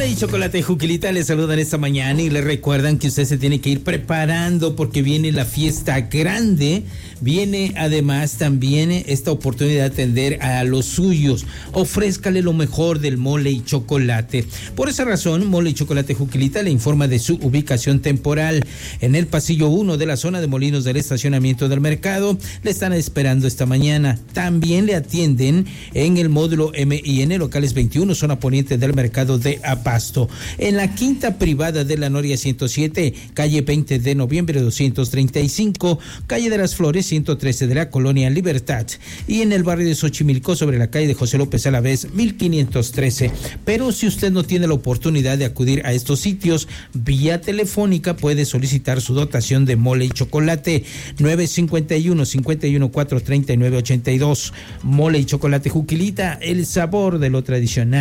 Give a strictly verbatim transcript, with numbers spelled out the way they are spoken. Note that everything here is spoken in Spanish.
Mole y Chocolate Juquilita les saludan esta mañana y les recuerdan que usted se tiene que ir preparando porque viene la fiesta grande. Viene además también esta oportunidad de atender a los suyos. Ofrézcale lo mejor del mole y chocolate. Por esa razón, Mole y Chocolate Juquilita le informa de su ubicación temporal. En el pasillo uno de la zona de Molinos del estacionamiento del mercado, le están esperando esta mañana. También le atienden en el módulo M I N, locales veintiuno, zona poniente del mercado de Apasto. En la quinta privada de la Noria ciento siete, calle veinte de noviembre doscientos treinta y cinco, calle de las Flores ciento trece de la colonia Libertad, y en el barrio de Xochimilco sobre la calle de José López Alavés mil quinientos trece. Pero si usted no tiene la oportunidad de acudir a estos sitios, vía telefónica puede solicitar su dotación de mole y chocolate. Nueve cincuenta y uno, cincuenta y uno, cuatro treinta y nueve, ochenta y dos. Mole y Chocolate Juquilita, el sabor de lo tradicional.